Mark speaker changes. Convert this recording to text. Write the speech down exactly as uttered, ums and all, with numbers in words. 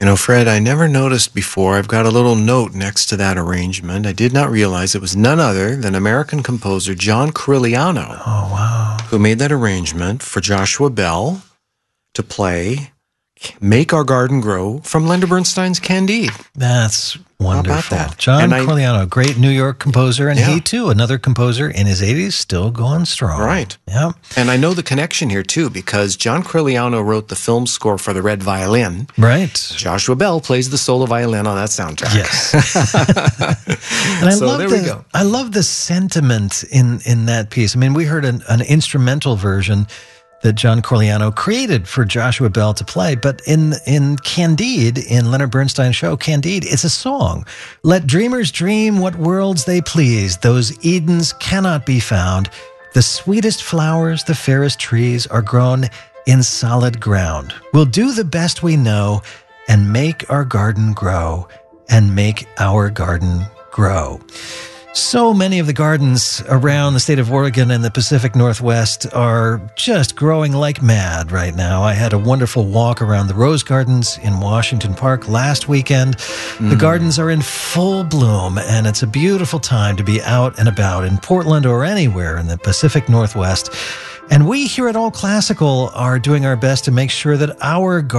Speaker 1: You know, Fred, I never noticed before. I've got a little note next to that arrangement. I did not realize it was none other than American composer John Corigliano.
Speaker 2: Oh, wow.
Speaker 1: Who made that arrangement for Joshua Bell to play Make Our Garden Grow from Leonard Bernstein's Candide.
Speaker 2: That's wonderful.
Speaker 1: How about that?
Speaker 2: John
Speaker 1: I,
Speaker 2: Corigliano, great New York composer, and
Speaker 1: yeah.
Speaker 2: he too, another composer in his eighties, still going strong.
Speaker 1: Right.
Speaker 2: Yeah.
Speaker 1: And I know the connection here too, because John Corigliano wrote the film score for The Red Violin.
Speaker 2: Right.
Speaker 1: Joshua Bell plays the solo violin on that soundtrack.
Speaker 2: Yes. And I
Speaker 1: so
Speaker 2: love
Speaker 1: there
Speaker 2: the,
Speaker 1: we go.
Speaker 2: I love the sentiment in, in that piece. I mean, we heard an, an instrumental version that John Corigliano created for Joshua Bell to play. But in in Candide, in Leonard Bernstein's show, Candide, it's a song. Let dreamers dream what worlds they please. Those Edens cannot be found. The sweetest flowers, the fairest trees are grown in solid ground. We'll do the best we know and make our garden grow and make our garden grow. So many of the gardens around the state of Oregon and the Pacific Northwest are just growing like mad right now. I had a wonderful walk around the Rose Gardens in Washington Park last weekend. Mm. The gardens are in full bloom, and it's a beautiful time to be out and about in Portland or anywhere in the Pacific Northwest. And we here at All Classical are doing our best to make sure that our gardens